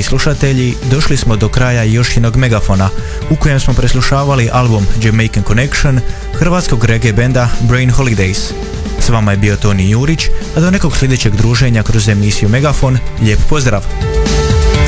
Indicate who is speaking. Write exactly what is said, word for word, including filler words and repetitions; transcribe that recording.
Speaker 1: slušatelji, došli smo do kraja još jednog megafona u kojem smo preslušavali album Jamaican Connection hrvatskog reggae benda Brain Holidays. S vama je bio Toni Jurić, a do nekog sljedećeg druženja kroz emisiju Megafon, lijep pozdrav!